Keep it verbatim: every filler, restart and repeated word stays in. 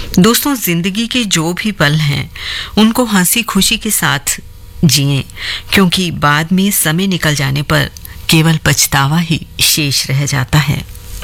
दोस्तों, जिंदगी के जो भी पल हैं उनको हंसी खुशी के साथ जिएं, क्योंकि बाद में समय निकल जाने पर केवल पछतावा ही शेष रह जाता है।